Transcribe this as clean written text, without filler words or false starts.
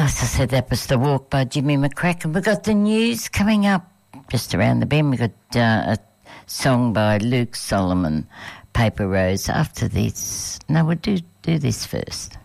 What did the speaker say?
Yes, I said that was The Walk by Jimmy McCracken. We've got the news coming up just around the bend. We've got a song by Luke Solomon, Paper Rose, after this. No, we'll do this first.